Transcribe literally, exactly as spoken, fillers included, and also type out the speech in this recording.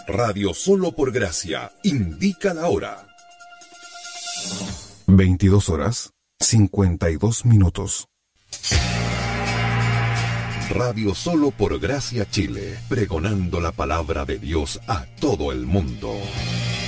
Radio Solo por Gracia indica la hora. veintidós horas, cincuenta y dos minutos. Radio Solo por Gracia Chile, pregonando la palabra de Dios a todo el mundo.